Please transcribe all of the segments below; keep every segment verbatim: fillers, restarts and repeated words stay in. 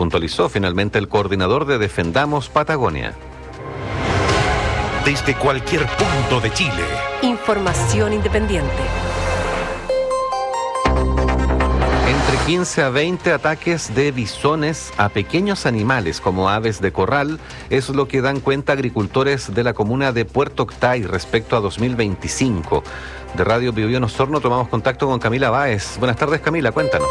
puntualizó finalmente el coordinador de Defendamos Patagonia. Desde cualquier punto de Chile. Información independiente. Entre quince a veinte ataques de bisones a pequeños animales como aves de corral es lo que dan cuenta agricultores de la comuna de Puerto Octay respecto a dos mil veinticinco. De Radio Biobío en Osorno tomamos contacto con Camila Báez. Buenas tardes, Camila, cuéntanos.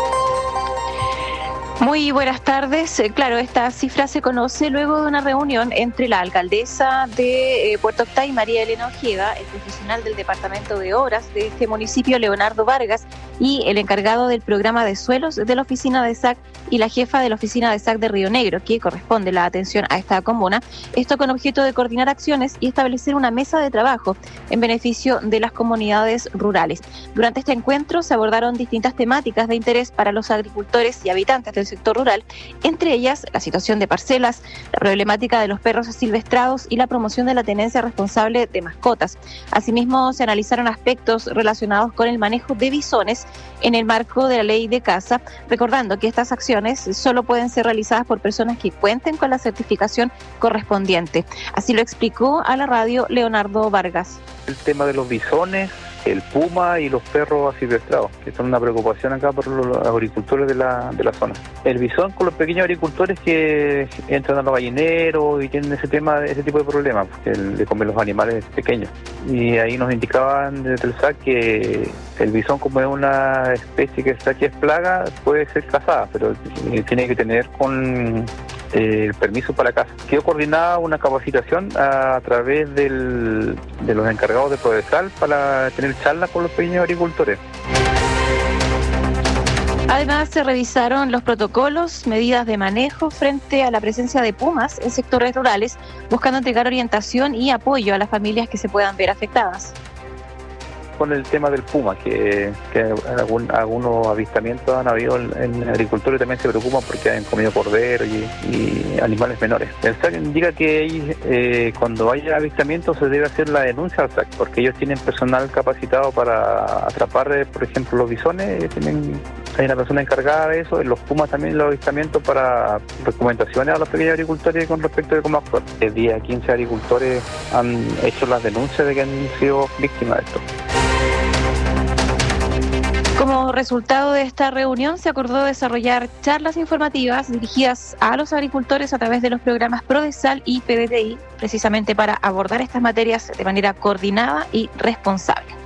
Muy buenas tardes. Claro, esta cifra se conoce luego de una reunión entre la alcaldesa de eh, Puerto Octay, María Elena Ojeda, el profesional del Departamento de Obras de este municipio, Leonardo Vargas, y el encargado del programa de suelos de la oficina de S A C y la jefa de la oficina de S A C de Río Negro, que corresponde la atención a esta comuna. Esto con objeto de coordinar acciones y establecer una mesa de trabajo en beneficio de las comunidades rurales. Durante este encuentro se abordaron distintas temáticas de interés para los agricultores y habitantes del sector rural, entre ellas la situación de parcelas, la problemática de los perros asilvestrados y la promoción de la tenencia responsable de mascotas. Asimismo, se analizaron aspectos relacionados con el manejo de bisones en el marco de la ley de caza, recordando que estas acciones solo pueden ser realizadas por personas que cuenten con la certificación correspondiente. Así lo explicó a la radio Leonardo Vargas. El tema de los bisones, el puma y los perros asilvestrados, que son una preocupación acá por los agricultores de la, de la zona. El bisón con los pequeños agricultores que entran a los gallineros y tienen ese tema, ese tipo de problemas, porque el, de comer los animales pequeños. Y ahí nos indicaban desde el S A C que el bisón, como es una especie que está aquí es plaga, puede ser cazada, pero tiene que tener con eh, el permiso para caza. Quedó coordinada una capacitación a, a través del, de los encargados de Prodesal para tener charlas con los pequeños agricultores. Además, se revisaron los protocolos, medidas de manejo frente a la presencia de pumas en sectores rurales, buscando entregar orientación y apoyo a las familias que se puedan ver afectadas. Con el tema del puma, que, que algún, algunos avistamientos han habido en, en agricultores, también se preocupan porque han comido cordero y, y animales menores. El S A C indica que hay, eh, cuando haya avistamientos se debe hacer la denuncia al S A C, porque ellos tienen personal capacitado para atrapar, por ejemplo, los bisones, tienen, hay una persona encargada de eso, en los pumas también los avistamientos para recomendaciones a los pequeños agricultores con respecto de cómo actuar. El día quince agricultores han hecho las denuncias de que han sido víctimas de esto. Como resultado de esta reunión, se acordó desarrollar charlas informativas dirigidas a los agricultores a través de los programas Prodesal y P D T I, precisamente para abordar estas materias de manera coordinada y responsable.